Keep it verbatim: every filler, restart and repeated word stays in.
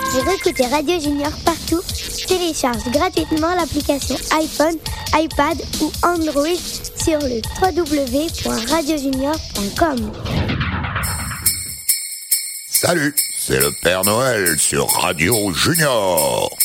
Pour écouter Radio Junior partout, télécharge gratuitement l'application iPhone, iPad ou Android sur le w w w point radio junior point com. Salut, c'est le Père Noël sur Radio Junior.